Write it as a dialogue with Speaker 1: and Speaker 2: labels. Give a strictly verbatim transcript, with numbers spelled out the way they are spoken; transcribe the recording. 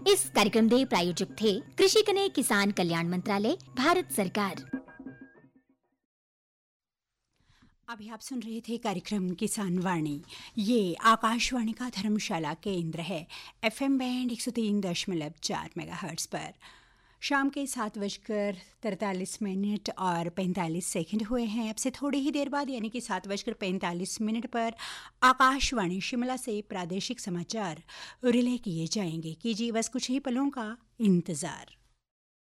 Speaker 1: इस कार्यक्रम ਦੇ प्रायोजक थे कृषि कने किसान कल्याण मंत्रालय भारत सरकार।
Speaker 2: अभी आप सुन रहे थे कार्यक्रम किसान वाणी। ये आकाशवाणी का धर्मशाला केंद्र है, एफएम बैंड एक सौ तीन दशमलव चार मेगाहर्ट्ज पर। शाम के सात बजकर तैंतालीस मिनट और पैंतालीस सेकंड हुए हैं। अब से थोड़ी ही देर बाद यानी कि सात बजकर पैंतालीस मिनट पर आकाशवाणी शिमला से प्रादेशिक समाचार रिले किए जाएंगे। कीजिए बस कुछ ही पलों का इंतज़ार।